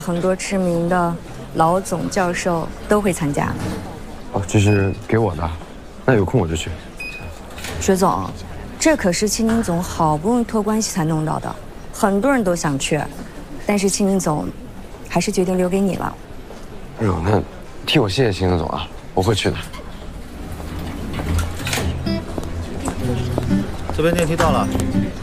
很多知名的老总、教授都会参加。 哦，这是给我的，那有空我就去。 薛总，这可是青宁总好不容易托关系才弄到的，很多人都想去，但是青宁总还是决定留给你了。 哎呦，那替我谢谢青宁总啊，我会去的。 这边电梯到了，